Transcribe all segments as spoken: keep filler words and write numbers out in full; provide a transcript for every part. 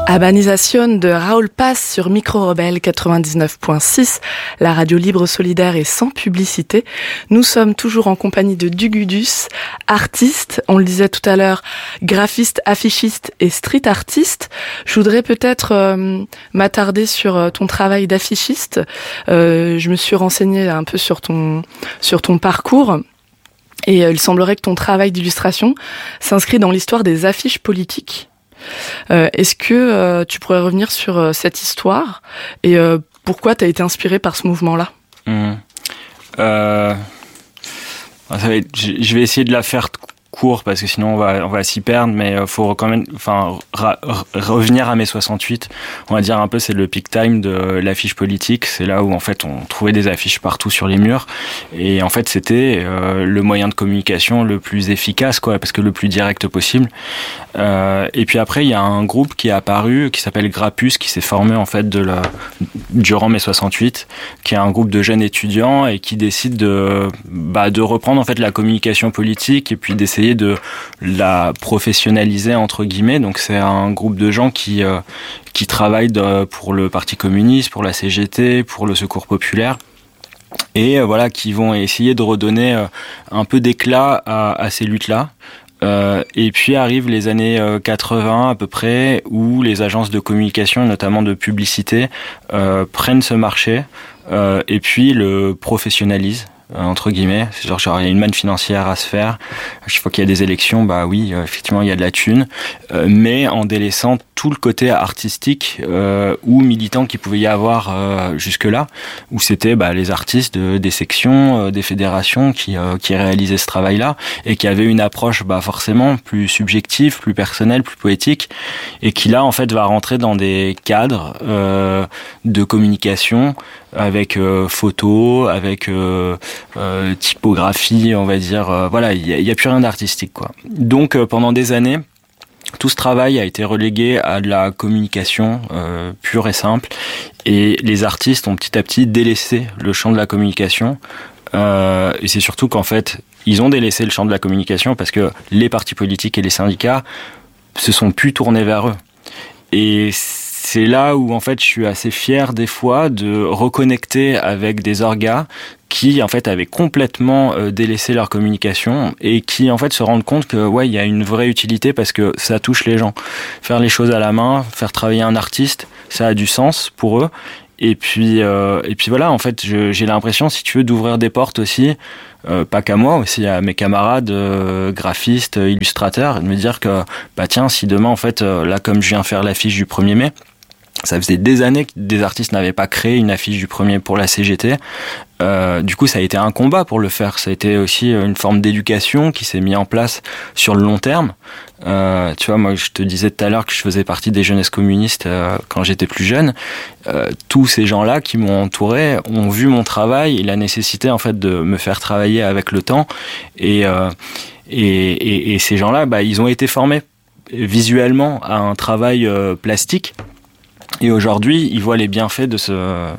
Urbanisation de Raoul Paz sur Micro Rebelle quatre-vingt-dix-neuf point six, la radio libre, solidaire et sans publicité. Nous sommes toujours en compagnie de Dugudus, artiste, on le disait tout à l'heure, graphiste, affichiste et street artiste. Je voudrais peut-être euh, m'attarder sur euh, ton travail d'affichiste. Euh, je me suis renseignée un peu sur ton, sur ton parcours. Et euh, il semblerait que ton travail d'illustration s'inscrit dans l'histoire des affiches politiques. Euh, est-ce que euh, tu pourrais revenir sur euh, cette histoire et euh, pourquoi tu as été inspiré par ce mouvement-là ? Mmh. euh, ça va être, Je vais essayer de la faire court parce que sinon on va, on va s'y perdre, mais il faut quand même enfin, ra- revenir à mai soixante-huit. On va dire un peu c'est le peak time de l'affiche politique. C'est là où en fait on trouvait des affiches partout sur les murs et en fait c'était euh, le moyen de communication le plus efficace, quoi, parce que le plus direct possible. Euh, et puis après il y a un groupe qui est apparu qui s'appelle Grappus, qui s'est formé en fait de la, durant mai soixante-huit, qui est un groupe de jeunes étudiants et qui décide de, bah, de reprendre en fait la communication politique et puis d'essayer de la professionnaliser entre guillemets. Donc c'est un groupe de gens qui euh, qui travaillent de, pour le Parti communiste, pour la C G T, pour le Secours populaire. Et euh, voilà, qui vont essayer de redonner euh, un peu d'éclat à, à ces luttes-là. Euh, et puis arrivent les années euh, quatre-vingts à peu près, où les agences de communication, notamment de publicité, euh, prennent ce marché euh, et puis le professionnalisent. Euh, entre guillemets, c'est genre, genre il y a une manne financière à se faire. À chaque fois qu'il y a des élections, bah oui, euh, effectivement il y a de la thune, euh, mais en délaissant tout le côté artistique euh, ou militant qu'il pouvait y avoir euh, jusque-là, où c'était bah, les artistes de, des sections, euh, des fédérations qui euh, qui réalisaient ce travail-là et qui avaient une approche bah forcément plus subjective, plus personnelle, plus poétique, et qui là en fait va rentrer dans des cadres euh, de communication avec euh, photos, avec euh, euh, typographie, on va dire. Euh, voilà, il y a, y a plus rien d'artistique, quoi. Donc euh, pendant des années, tout ce travail a été relégué à de la communication euh, pure et simple, et les artistes ont petit à petit délaissé le champ de la communication. Euh, et c'est surtout qu'en fait, ils ont délaissé le champ de la communication parce que les partis politiques et les syndicats se sont plus tournés vers eux. Et c'est là où en fait je suis assez fier des fois de reconnecter avec des orgas qui en fait avaient complètement euh, délaissé leur communication et qui en fait se rendent compte que ouais, il y a une vraie utilité parce que ça touche les gens. Faire les choses à la main, faire travailler un artiste, ça a du sens pour eux. Et puis euh, et puis voilà, en fait, je, j'ai l'impression, si tu veux, d'ouvrir des portes aussi. Euh, pas qu'à moi, aussi à mes camarades euh, graphistes, illustrateurs, de me dire que bah tiens, si demain en fait euh, là comme je viens faire l'affiche du premier mai, ça faisait des années que des artistes n'avaient pas créé une affiche du premier pour la C G T. Euh, du coup, ça a été un combat pour le faire. Ça a été aussi une forme d'éducation qui s'est mise en place sur le long terme. Euh, tu vois, moi, je te disais tout à l'heure que je faisais partie des jeunesses communistes euh, quand j'étais plus jeune. Euh, tous ces gens-là qui m'ont entouré ont vu mon travail et la nécessité en fait de me faire travailler avec le temps. Et euh, et, et, et ces gens-là, bah, ils ont été formés visuellement à un travail euh, plastique. Et aujourd'hui, ils voient les bienfaits de ce,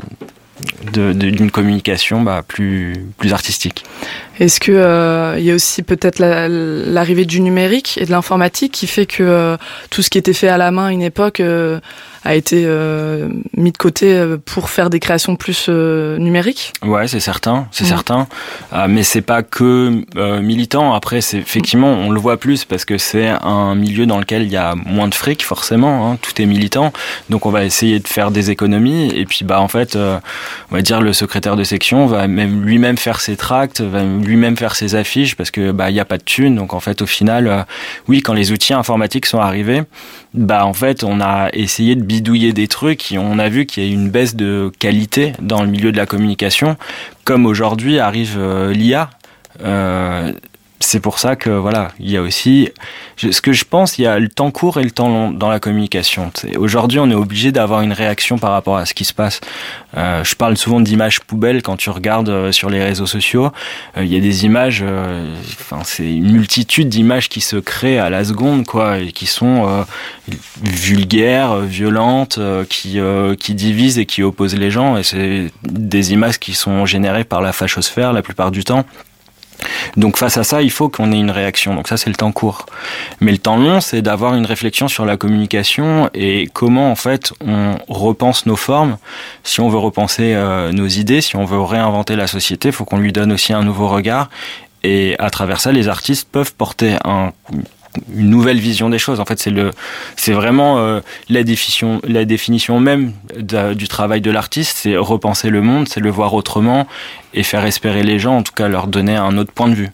de, de, d'une communication bah, plus, plus artistique. Est-ce que euh, il y a aussi peut-être la, l'arrivée du numérique et de l'informatique qui fait que euh, tout ce qui était fait à la main à une époque euh, a été euh, mis de côté pour faire des créations plus euh, numériques ? Ouais, c'est certain, c'est mmh. certain. Euh, mais c'est pas que euh, militant. Après, c'est effectivement, on le voit plus parce que c'est un milieu dans lequel il y a moins de fric, forcément. Hein, tout est militant, donc on va essayer de faire des économies. Et puis, bah, en fait, euh, on va dire le secrétaire de section va même lui-même faire ses tracts, va lui-même faire ses affiches parce que bah il y a pas de thunes. Donc en fait, au final, euh, oui, quand les outils informatiques sont arrivés, bah en fait, on a essayé de bidouiller des trucs et on a vu qu'il y a une baisse de qualité dans le milieu de la communication, comme aujourd'hui arrive euh, l'I A. Euh, c'est pour ça que voilà, il y a aussi je, ce que je pense, il y a le temps court et le temps long dans la communication. T'sais, aujourd'hui, on est obligé d'avoir une réaction par rapport à ce qui se passe. Euh, je parle souvent d'images poubelles quand tu regardes euh, sur les réseaux sociaux. Il euh, y a des images, euh, enfin c'est une multitude d'images qui se créent à la seconde, quoi, et qui sont euh, vulgaires, violentes, euh, qui euh, qui divisent et qui opposent les gens. Et c'est des images qui sont générées par la fachosphère la plupart du temps. Donc face à ça, il faut qu'on ait une réaction. Donc ça, c'est le temps court. Mais le temps long, c'est d'avoir une réflexion sur la communication et comment en fait on repense nos formes. Si on veut repenser euh, nos idées, si on veut réinventer la société, il faut qu'on lui donne aussi un nouveau regard. Et à travers ça, les artistes peuvent porter un une nouvelle vision des choses. En fait, c'est le, c'est vraiment euh, la définition, la définition même de, du travail de l'artiste, c'est repenser le monde, c'est le voir autrement et faire espérer les gens, en tout cas leur donner un autre point de vue.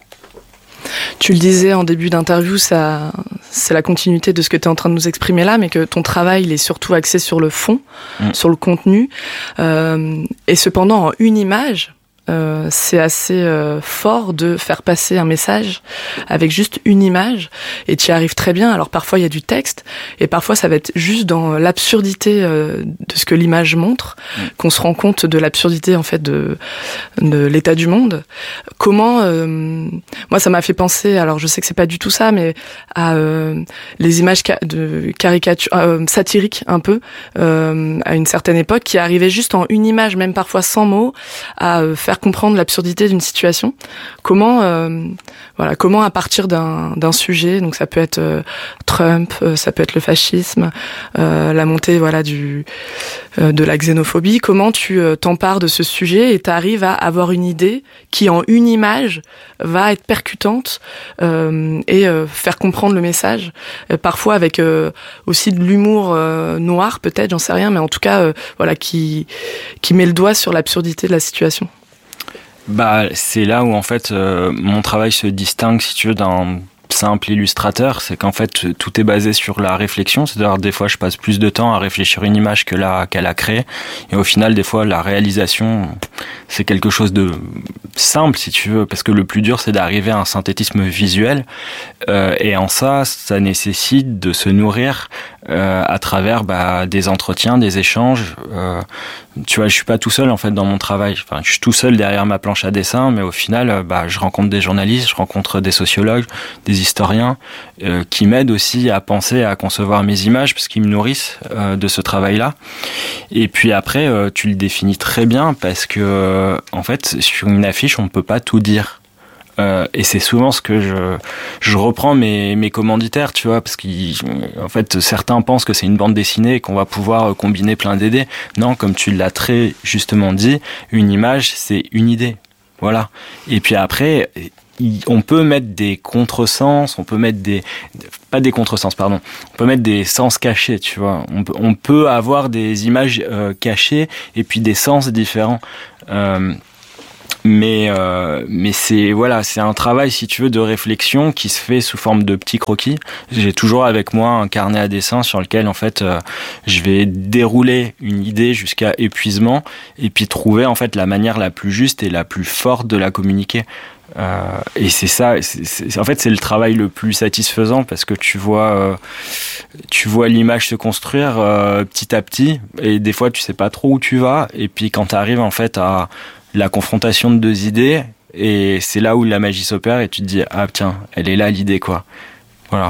Tu le disais en début d'interview, ça, c'est la continuité de ce que tu es en train de nous exprimer là, mais que ton travail, il est surtout axé sur le fond, mmh. sur le contenu, euh, et cependant en une image. Euh, c'est assez euh, fort de faire passer un message avec juste une image et tu y arrives très bien. Alors parfois il y a du texte et parfois ça va être juste dans l'absurdité euh, de ce que l'image montre mmh. qu'on se rend compte de l'absurdité en fait de, de l'état du monde. Comment euh, moi ça m'a fait penser, alors je sais que c'est pas du tout ça, mais à euh, les images ca- de caricature euh, satiriques un peu euh, à une certaine époque qui arrivaient juste en une image, même parfois sans mots, à euh, faire comprendre l'absurdité d'une situation. Comment, euh, voilà, comment à partir d'un, d'un sujet, donc ça peut être euh, Trump, euh, ça peut être le fascisme, euh, la montée, voilà, du euh, de la xénophobie. Comment tu euh, t'empares de ce sujet et t'arrives à avoir une idée qui, en une image, va être percutante euh, et euh, faire comprendre le message. Euh, parfois avec euh, aussi de l'humour euh, noir, peut-être, j'en sais rien, mais en tout cas, euh, voilà, qui qui met le doigt sur l'absurdité de la situation. Bah, c'est là où en fait euh, mon travail se distingue, si tu veux, d'un simple illustrateur. C'est qu'en fait tout est basé sur la réflexion. C'est-à-dire des fois je passe plus de temps à réfléchir une image que la qu'elle a créée. Et au final des fois la réalisation c'est quelque chose de simple, si tu veux, parce que le plus dur c'est d'arriver à un synthétisme visuel. Euh, et en ça, ça nécessite de se nourrir euh, à travers bah, des entretiens, des échanges. Euh, tu vois, je suis pas tout seul en fait dans mon travail. Enfin, je suis tout seul derrière ma planche à dessin, mais au final, bah, je rencontre des journalistes, je rencontre des sociologues, des historiens euh, qui m'aident aussi à penser, à concevoir mes images, parce qu'ils me nourrissent euh, de ce travail-là. Et puis après, euh, tu le définis très bien, parce que euh, en fait, sur une affiche, on ne peut pas tout dire. Euh, et c'est souvent ce que je je reprends mes mes commanditaires, tu vois, parce qu'en fait certains pensent que c'est une bande dessinée et qu'on va pouvoir combiner plein d'idées. Non, comme tu l'as très justement dit, une image c'est une idée, voilà. Et puis après on peut mettre des contresens, on peut mettre des pas des contresens pardon, on peut mettre des sens cachés, tu vois. On peut on peut avoir des images euh, cachées et puis des sens différents. Euh, Mais euh, mais c'est voilà, c'est un travail si tu veux de réflexion qui se fait sous forme de petits croquis. J'ai toujours avec moi un carnet à dessin sur lequel en fait euh, je vais dérouler une idée jusqu'à épuisement et puis trouver en fait la manière la plus juste et la plus forte de la communiquer. Euh, et c'est ça, c'est, c'est, en fait c'est le travail le plus satisfaisant parce que tu vois euh, tu vois l'image se construire euh, petit à petit et des fois tu sais pas trop où tu vas et puis quand tu arrives en fait à la confrontation de deux idées et c'est là où la magie s'opère et tu te dis ah tiens elle est là l'idée quoi, voilà.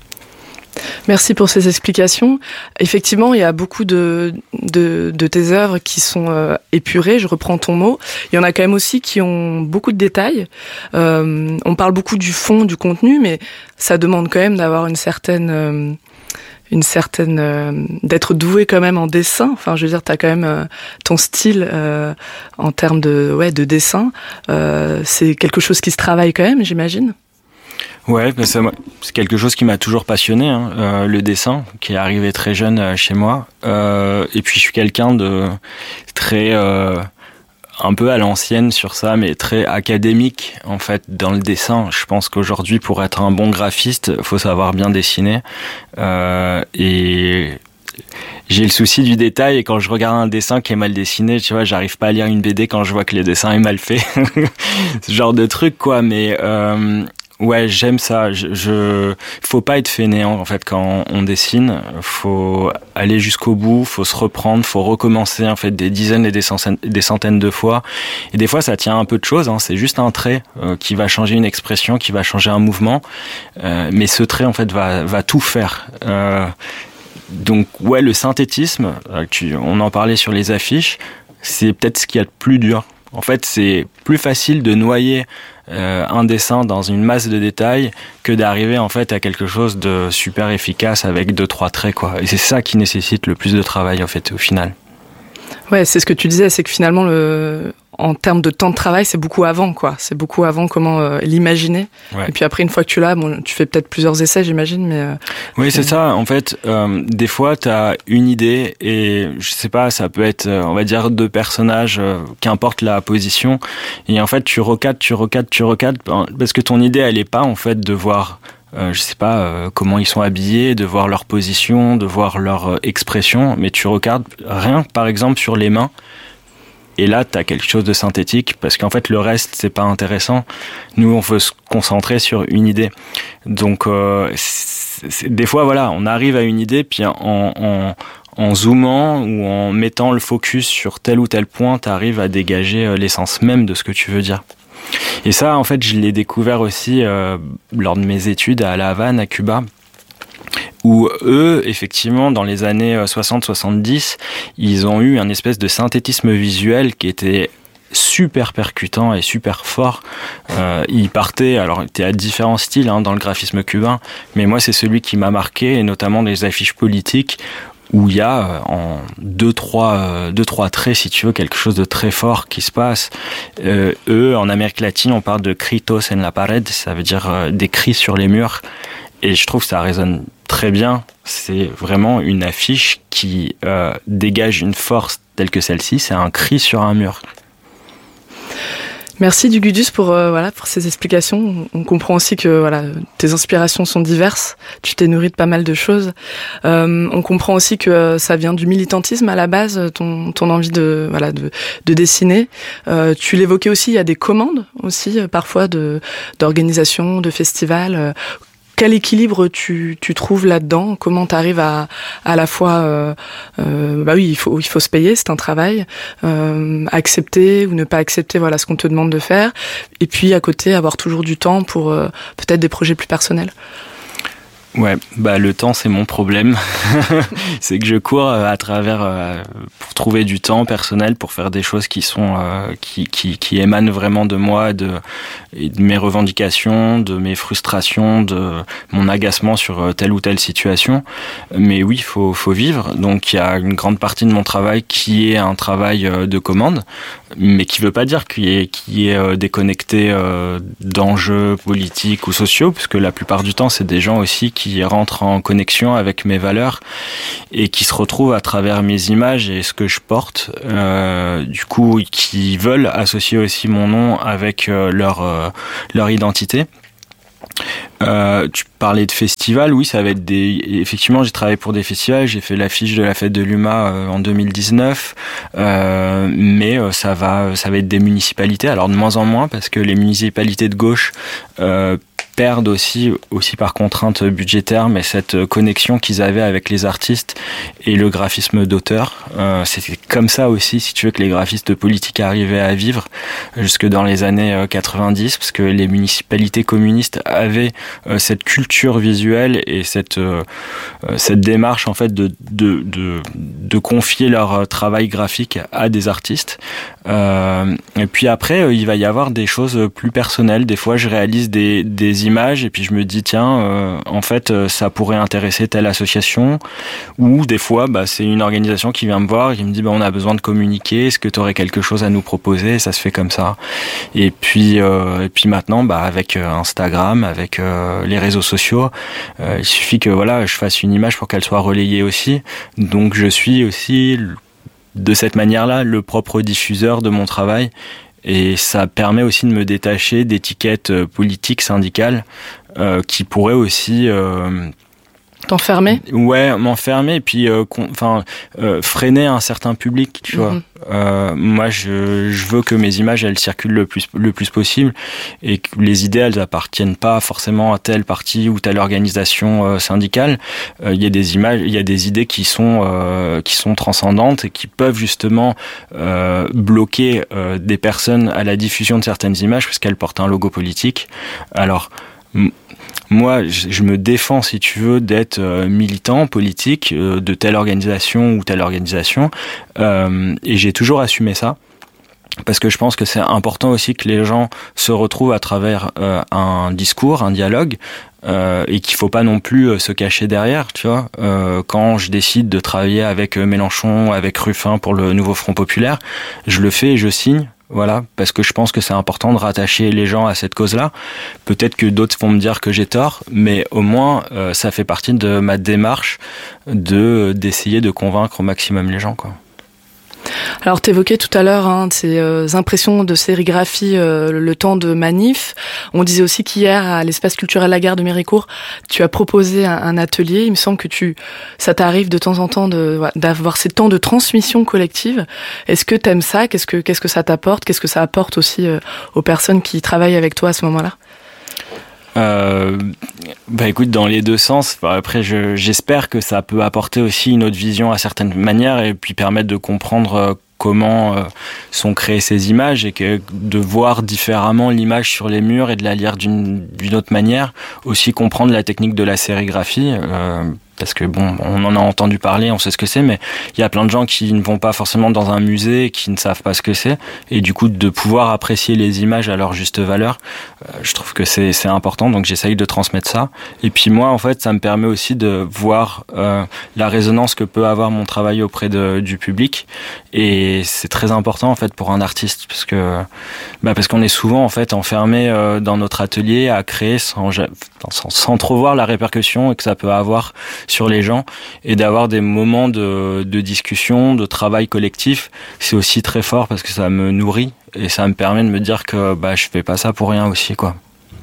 Merci pour ces explications. Effectivement, il y a beaucoup de, de, de tes œuvres qui sont euh, épurées, je reprends ton mot. Il y en a quand même aussi qui ont beaucoup de détails. Euh, on parle beaucoup du fond, du contenu, mais ça demande quand même d'avoir une certaine... Euh, une certaine euh, d'être doué quand même en dessin. Enfin, je veux dire, t'as quand même euh, ton style euh, en termes de ouais de dessin. Euh, c'est quelque chose qui se travaille quand même, j'imagine. Ouais, ben ça, c'est quelque chose qui m'a toujours passionné, hein, euh, le dessin, qui est arrivé très jeune euh, chez moi. Euh, et puis je suis quelqu'un de très euh, un peu à l'ancienne sur ça, mais très académique en fait dans le dessin. Je pense qu'aujourd'hui, pour être un bon graphiste, faut savoir bien dessiner. Euh, et j'ai le souci du détail et quand je regarde un dessin qui est mal dessiné, tu vois, j'arrive pas à lire une B D quand je vois que le dessin est mal fait. Ce genre de truc quoi, mais euh, ouais, j'aime ça. Je, je, faut pas être fainéant en fait quand on dessine. Faut aller jusqu'au bout, faut se reprendre, faut recommencer en fait des dizaines et des centaines, des centaines de fois. Et des fois, ça tient un peu de choses. Hein. C'est juste un trait euh, qui va changer une expression, qui va changer un mouvement. Euh, mais ce trait en fait va va tout faire. Euh, donc ouais, le synthétisme. Tu, on en parlait sur les affiches. C'est peut-être ce qu'il y a de plus dur En fait, c'est plus facile de noyer euh, un dessin dans une masse de détails que d'arriver en fait à quelque chose de super efficace avec deux trois traits, quoi. Et c'est ça qui nécessite le plus de travail en fait au final. Ouais, c'est ce que tu disais, c'est que finalement, le... en termes de temps de travail, c'est beaucoup avant, quoi. C'est beaucoup avant comment euh, l'imaginer. Ouais. Et puis après, une fois que tu l'as, bon, tu fais peut-être plusieurs essais, j'imagine, mais... Euh, oui, c'est, c'est ça. En fait, euh, des fois, t'as une idée et, je sais pas, ça peut être, on va dire, deux personnages, euh, qu'importe la position. Et en fait, tu recadres, tu recadres, tu recadres, parce que ton idée, elle est pas, en fait, de voir... Euh, je sais pas euh, comment ils sont habillés, de voir leur position, de voir leur euh, expression, mais tu regardes rien, par exemple, sur les mains, et là, t'as quelque chose de synthétique, parce qu'en fait, le reste, c'est pas intéressant. Nous, on veut se concentrer sur une idée. Donc, euh, c'est, c'est, des fois, voilà, on arrive à une idée, puis en, en, en zoomant ou en mettant le focus sur tel ou tel point, t'arrives à dégager l'essence même de ce que tu veux dire. Et ça, en fait, je l'ai découvert aussi euh, lors de mes études à La Havane, à Cuba, où eux, effectivement, dans les années soixante soixante-dix, ils ont eu un espèce de synthétisme visuel qui était super percutant et super fort. Euh, ils partaient, alors il était à différents styles hein, dans le graphisme cubain, mais moi, c'est celui qui m'a marqué, et notamment les affiches politiques, où il y a en deux trois deux trois traits, si tu veux, quelque chose de très fort qui se passe. Euh, eux, en Amérique latine, on parle de gritos en la pared, ça veut dire euh, des cris sur les murs, et je trouve que ça résonne très bien. C'est vraiment une affiche qui euh, dégage une force telle que celle-ci, c'est un cri sur un mur. Merci Dugudus pour euh, voilà pour ces explications. On comprend aussi que voilà tes inspirations sont diverses. Tu t'es nourri de pas mal de choses. Euh, on comprend aussi que ça vient du militantisme à la base, ton ton envie de voilà de de dessiner. Euh, tu l'évoquais aussi, il y a des commandes aussi euh, parfois de d'organisations, de festivals. Euh, Quel équilibre tu, tu trouves là-dedans ? Comment tu arrives à, à la fois, euh, euh, bah oui, il faut, il faut se payer, c'est un travail, euh, accepter ou ne pas accepter, voilà, ce qu'on te demande de faire, et puis à côté avoir toujours du temps pour euh, peut-être des projets plus personnels. Ouais, bah le temps c'est mon problème. C'est que je cours à travers euh, pour trouver du temps personnel pour faire des choses qui sont euh, qui qui qui émanent vraiment de moi, de, et de mes revendications, de mes frustrations, de mon agacement sur telle ou telle situation. Mais oui, faut faut vivre. Donc il y a une grande partie de mon travail qui est un travail de commande, mais qui veut pas dire qu'il est qui est déconnecté euh, d'enjeux politiques ou sociaux, puisque la plupart du temps c'est des gens aussi qui qui rentrent en connexion avec mes valeurs et qui se retrouvent à travers mes images et ce que je porte, euh, du coup qui veulent associer aussi mon nom avec euh, leur euh, leur identité. Euh, tu parlais de festivals, oui, ça va être des. Effectivement, j'ai travaillé pour des festivals. J'ai fait l'affiche de la fête de l'U M A euh, en deux mille dix-neuf, euh, mais euh, ça va, ça va être des municipalités. Alors de moins en moins parce que les municipalités de gauche euh, perdent aussi, aussi par contrainte budgétaire, mais cette connexion qu'ils avaient avec les artistes et le graphisme d'auteur. Euh, c'était comme ça aussi, si tu veux, que les graphistes politiques arrivaient à vivre jusque dans les années quatre-vingt-dix, parce que les municipalités communistes avaient euh, cette culture visuelle et cette euh, cette démarche en fait de de de, de confier leur travail graphique à des artistes. Euh, et puis après, il va y avoir des choses plus personnelles. Des fois, je réalise des des images et puis je me dis tiens euh, en fait ça pourrait intéresser telle association, ou des fois bah c'est une organisation qui vient me voir et qui me dit bah on a besoin de communiquer, est-ce que tu aurais quelque chose à nous proposer, ça se fait comme ça. Et puis euh, et puis maintenant bah avec Instagram, avec euh, les réseaux sociaux, euh, il suffit que voilà je fasse une image pour qu'elle soit relayée aussi, donc je suis aussi de cette manière-là le propre diffuseur de mon travail. Et ça permet aussi de me détacher d'étiquettes politiques, syndicales, euh, qui pourraient aussi... Euh, T'enfermer ? Ouais, m'enfermer et puis euh, enfin euh, freiner un certain public, tu vois. Mm-hmm. Euh, moi, je, je veux que mes images elles circulent le plus le plus possible et que les idées elles appartiennent pas forcément à telle partie ou telle organisation euh, syndicale. Il euh, y a des images, il y a des idées qui sont euh, qui sont transcendantes et qui peuvent justement euh, bloquer euh, des personnes à la diffusion de certaines images parce qu'elles portent un logo politique. Alors m- Moi, je me défends, si tu veux, d'être euh, militant politique euh, de telle organisation ou telle organisation, euh, et j'ai toujours assumé ça. parce que je pense que c'est important aussi que les gens se retrouvent à travers euh, un discours, un dialogue, euh, et qu'il faut pas non plus euh, se cacher derrière, tu vois. Euh, quand je décide de travailler avec Mélenchon, avec Ruffin pour le nouveau Front Populaire, je le fais et je signe. Voilà, parce que je pense que c'est important de rattacher les gens à cette cause-là. Peut-être que d'autres vont me dire que j'ai tort, mais au moins euh, ça fait partie de ma démarche de d'essayer de convaincre au maximum les gens, quoi. Alors, t'évoquais tout à l'heure hein, ces euh, impressions de sérigraphie, euh, le temps de manif. On disait aussi qu'hier, à l'espace culturel La Gare de Méricourt, tu as proposé un, un atelier. Il me semble que tu, ça t'arrive de temps en temps de, d'avoir ces temps de transmission collective. Est-ce que t'aimes ça ? Qu'est-ce que, qu'est-ce que ça t'apporte ? Qu'est-ce que ça apporte aussi euh, aux personnes qui travaillent avec toi à ce moment-là ? Euh, bah écoute, dans les deux sens. Après, je, j'espère que ça peut apporter aussi une autre vision à certaines manières et puis permettre de comprendre euh, comment euh, sont créées ces images et que de voir différemment l'image sur les murs et de la lire d'une, d'une autre manière. Aussi comprendre la technique de la sérigraphie. Euh, parce que bon, on en a entendu parler, on sait ce que c'est, mais il y a plein de gens qui ne vont pas forcément dans un musée, qui ne savent pas ce que c'est, et du coup de pouvoir apprécier les images à leur juste valeur, euh, je trouve que c'est c'est important, donc j'essaye de transmettre ça. Et puis moi, en fait, ça me permet aussi de voir euh, la résonance que peut avoir mon travail auprès de, du public, et c'est très important en fait pour un artiste, parce que bah parce qu'on est souvent en fait enfermé euh, dans notre atelier à créer sans, sans sans trop voir la répercussion que ça peut avoir sur les gens, et d'avoir des moments de, de discussion, de travail collectif, c'est aussi très fort parce que ça me nourrit et ça me permet de me dire que bah je fais pas ça pour rien aussi, quoi.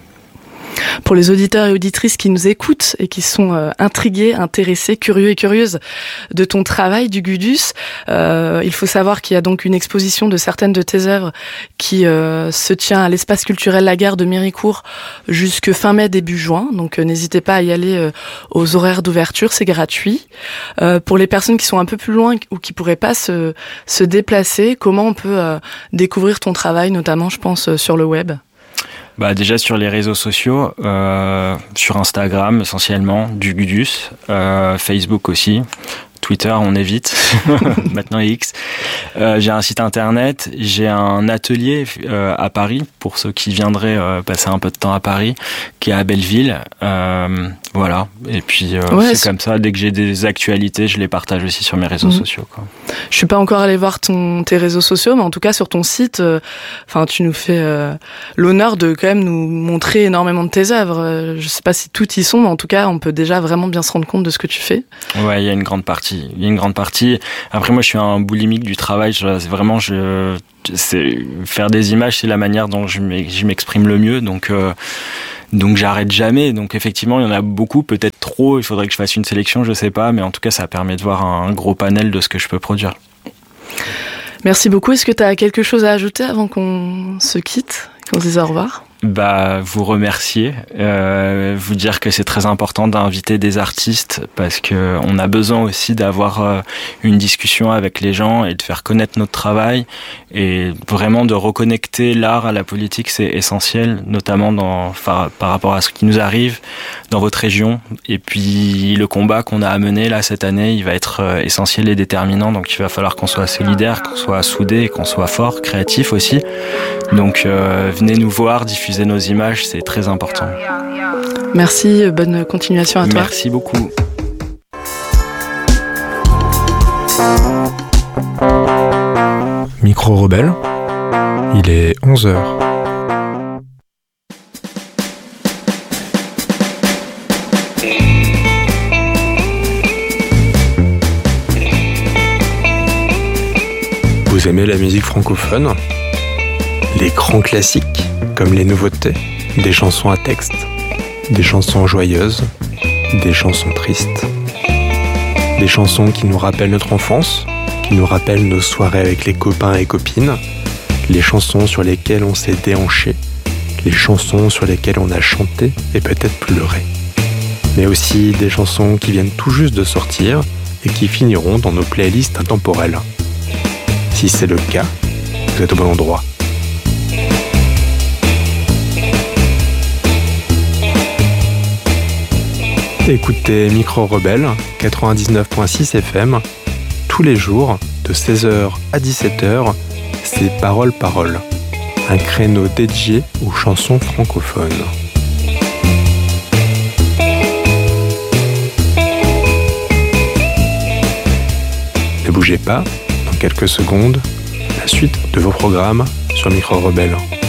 Pour les auditeurs et auditrices qui nous écoutent et qui sont euh, intrigués, intéressés, curieux et curieuses de ton travail, du Gudus, euh, il faut savoir qu'il y a donc une exposition de certaines de tes œuvres qui euh, se tient à l'espace culturel La Gare de Méricourt jusque fin mai, début juin. Donc euh, n'hésitez pas à y aller euh, aux horaires d'ouverture, c'est gratuit. Euh, pour les personnes qui sont un peu plus loin ou qui pourraient pas se, se déplacer, comment on peut euh, découvrir ton travail, notamment je pense euh, sur le web ? Bah déjà sur les réseaux sociaux, euh, sur Instagram essentiellement, du Gudus, euh, Facebook aussi, Twitter on évite, maintenant X. Euh, j'ai un site internet, j'ai un atelier euh, à Paris pour ceux qui viendraient euh, passer un peu de temps à Paris, qui est à Belleville. Euh, voilà. Et puis euh, ouais, c'est, c'est comme ça. Dès que j'ai des actualités, je les partage aussi sur mes réseaux mmh. sociaux, quoi. Je suis pas encore allée voir ton tes réseaux sociaux, mais en tout cas sur ton site, enfin euh, tu nous fais euh, l'honneur de quand même nous montrer énormément de tes œuvres. Euh, je sais pas si toutes y sont, mais en tout cas on peut déjà vraiment bien se rendre compte de ce que tu fais. Ouais, il y a une grande partie. Il y a une grande partie. Après moi je suis un boulimique du travail. Je, c'est vraiment je c'est faire des images, c'est la manière dont je m'exprime le mieux. Donc euh, Donc j'arrête jamais. Donc effectivement, il y en a beaucoup, peut-être trop. Il faudrait que je fasse une sélection, je sais pas. Mais en tout cas, ça permet de voir un gros panel de ce que je peux produire. Merci beaucoup. Est-ce que tu as quelque chose à ajouter avant qu'on se quitte, qu'on se dise au revoir ? Bah, vous remercier, euh, vous dire que c'est très important d'inviter des artistes parce que on a besoin aussi d'avoir euh, une discussion avec les gens et de faire connaître notre travail, et vraiment de reconnecter l'art à la politique, c'est essentiel, notamment dans, par, par rapport à ce qui nous arrive dans votre région. Et puis le combat qu'on a à mener là cette année, il va être euh, essentiel et déterminant, donc il va falloir qu'on soit solidaire, qu'on soit soudé, qu'on soit fort, créatif aussi. Donc euh, venez nous voir, diffuser nos images, c'est très important. Merci, bonne continuation à toi. Merci beaucoup. Micro Rebelle, il est onze heures. Vous aimez la musique francophone ? Les grands classiques, comme les nouveautés, des chansons à texte, des chansons joyeuses, des chansons tristes, des chansons qui nous rappellent notre enfance, qui nous rappellent nos soirées avec les copains et copines, les chansons sur lesquelles on s'est déhanché, les chansons sur lesquelles on a chanté et peut-être pleuré, mais aussi des chansons qui viennent tout juste de sortir et qui finiront dans nos playlists intemporelles. Si c'est le cas, vous êtes au bon endroit. Écoutez Micro Rebelle, quatre-vingt-dix-neuf virgule six F M, tous les jours, de seize heures à dix-sept heures, c'est Parole Parole, un créneau dédié aux chansons francophones. Ne bougez pas, dans quelques secondes, la suite de vos programmes sur Micro Rebelle.